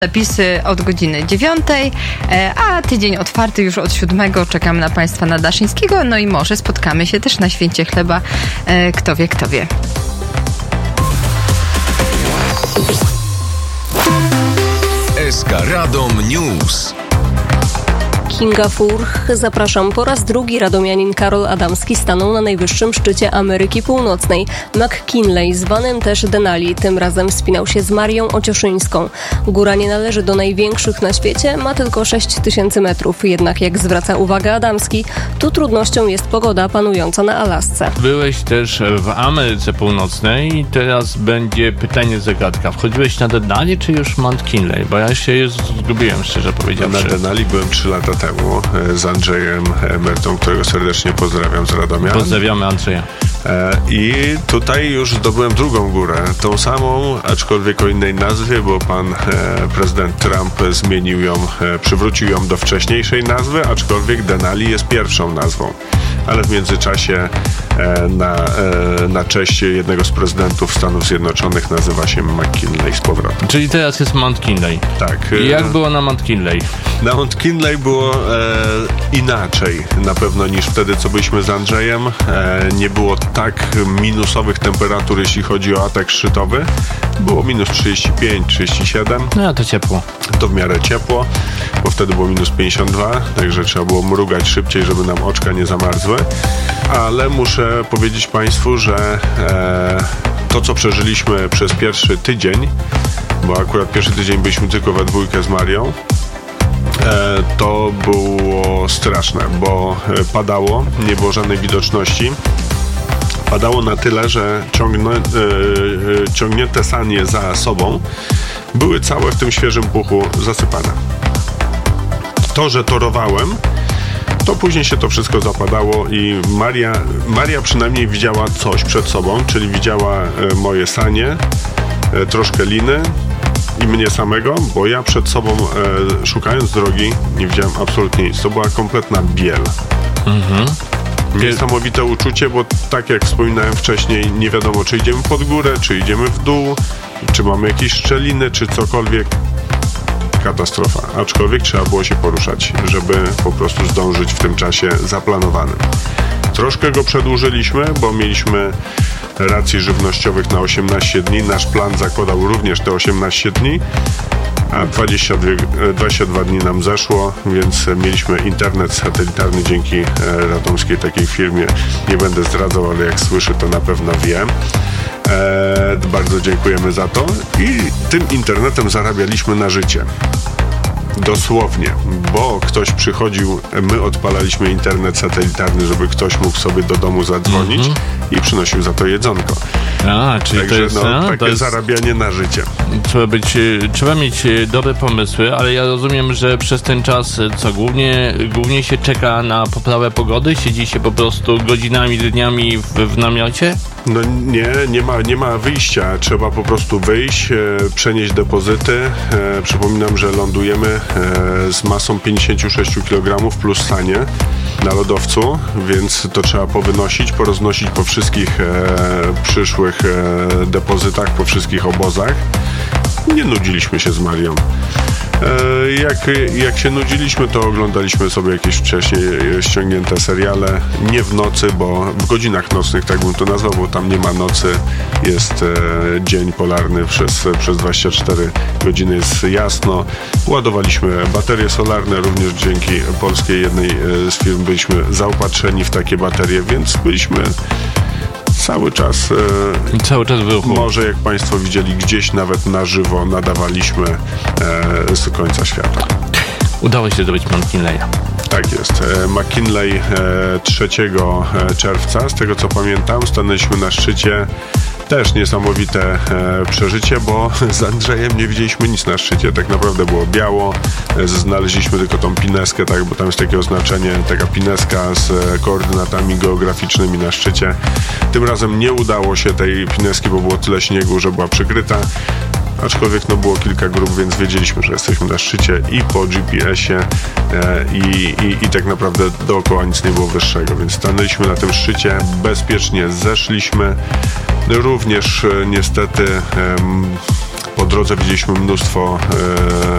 Zapisy od godziny 9, a tydzień otwarty już od 7. Czekamy na Państwa na Daszyńskiego, no i może spotkamy się też na Święcie Chleba. Kto wie, kto wie. SK Radom News. Kinga Furch, zapraszam. Po raz drugi radomianin Karol Adamski stanął na najwyższym szczycie Ameryki Północnej. McKinley, zwanym też Denali, tym razem wspinał się z Marią Ocioszyńską. Góra nie należy do największych na świecie, ma tylko 6000 metrów. Jednak jak zwraca uwagę Adamski, tu trudnością jest pogoda panująca na Alasce. Byłeś też w Ameryce Północnej i teraz będzie pytanie zagadka. Wchodziłeś na Denali czy już McKinley? Bo ja się już zgubiłem, szczerze powiedziawszy. Na Denali byłem 3 lata temu z Andrzejem Mertą, którego serdecznie pozdrawiam z Radomia. Pozdrawiamy Andrzeja. I tutaj już zdobyłem drugą górę, tą samą, aczkolwiek o innej nazwie, bo pan prezydent Trump zmienił ją, przywrócił ją do wcześniejszej nazwy, aczkolwiek Denali jest pierwszą nazwą. Ale w międzyczasie na cześć jednego z prezydentów Stanów Zjednoczonych nazywa się McKinley z powrotem. Czyli teraz jest McKinley. Tak. I jak było na McKinley? Na McKinley było inaczej na pewno niż wtedy, co byliśmy z Andrzejem. Nie było tak minusowych temperatur, jeśli chodzi o atak szczytowy. Było minus 35, 37. No to ciepło. To w miarę ciepło, bo wtedy było minus 52, także trzeba było mrugać szybciej, żeby nam oczka nie zamarzły. Ale muszę powiedzieć Państwu, że to, co przeżyliśmy przez pierwszy tydzień, bo akurat pierwszy tydzień byliśmy tylko we dwójkę z Marią, to było straszne, bo padało, nie było żadnej widoczności. Padało na tyle, że ciągnięte sanie za sobą były całe w tym świeżym puchu zasypane. To, że torowałem, to później się to wszystko zapadało i Maria przynajmniej widziała coś przed sobą, czyli widziała moje sanie, troszkę liny i mnie samego, bo ja przed sobą, szukając drogi, nie widziałem absolutnie nic. To była kompletna biel. Niesamowite uczucie, bo tak jak wspominałem wcześniej, nie wiadomo, czy idziemy pod górę, czy idziemy w dół, czy mamy jakieś szczeliny, czy cokolwiek. Katastrofa. Aczkolwiek trzeba było się poruszać, żeby po prostu zdążyć w tym czasie zaplanowanym. Troszkę go przedłużyliśmy, bo mieliśmy racji żywnościowych na 18 dni. Nasz plan zakładał również te 18 dni, a 22 dni nam zeszło, więc mieliśmy internet satelitarny dzięki radomskiej takiej firmie. Nie będę zdradzał, ale jak słyszy, to na pewno wie. Bardzo dziękujemy za to i tym internetem zarabialiśmy na życie. Dosłownie, bo ktoś przychodził, my odpalaliśmy internet satelitarny, żeby ktoś mógł sobie do domu zadzwonić i przynosił za to jedzonko. Czyli także to jest, takie to jest zarabianie na życie. Trzeba mieć dobre pomysły, ale ja rozumiem, że przez ten czas co głównie się czeka na poprawę pogody, siedzi się po prostu godzinami, dniami w namiocie? No nie ma wyjścia. Trzeba po prostu wyjść, przenieść depozyty. Przypominam, że lądujemy z masą 56 kg plus sanie na lodowcu, więc to trzeba powynosić, poroznosić po wszystkich przyszłych depozytach, po wszystkich obozach. Nie nudziliśmy się z Marią. Jak się nudziliśmy, to oglądaliśmy sobie jakieś wcześniej ściągnięte seriale. Nie w nocy, bo w godzinach nocnych, tak bym to nazwał, bo tam nie ma nocy. Jest dzień polarny, przez 24 godziny jest jasno. Ładowaliśmy baterie solarne, również dzięki polskiej jednej z firm byliśmy zaopatrzeni w takie baterie, więc byliśmy cały czas w ruchu. Może jak Państwo widzieli, gdzieś nawet na żywo nadawaliśmy z końca świata. Udało się zdobyć McKinleya. Tak jest. McKinley 3 czerwca, z tego co pamiętam, stanęliśmy na szczycie. Też niesamowite przeżycie, bo z Andrzejem nie widzieliśmy nic na szczycie. Tak naprawdę było biało. Znaleźliśmy tylko tą pineskę, tak, bo tam jest takie oznaczenie, taka pineska z koordynatami geograficznymi na szczycie. Tym razem nie udało się tej pineski, bo było tyle śniegu, że była przykryta. Aczkolwiek było kilka grup, więc wiedzieliśmy, że jesteśmy na szczycie i po GPS-ie i tak naprawdę dookoła nic nie było wyższego, więc stanęliśmy na tym szczycie, bezpiecznie zeszliśmy. Również niestety Po drodze widzieliśmy mnóstwo